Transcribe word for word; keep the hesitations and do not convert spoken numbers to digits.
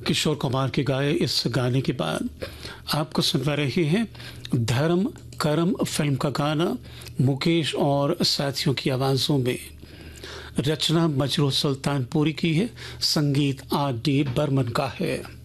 किशोर कुमार के गाए इस गाने के बाद आपको सुनवा रहे हैं धर्म कर्म फिल्म का गाना मुकेश और साथियों की आवाज़ों में। रचना मजरू सुल्तानपुरी की है, संगीत आर डी बर्मन का है।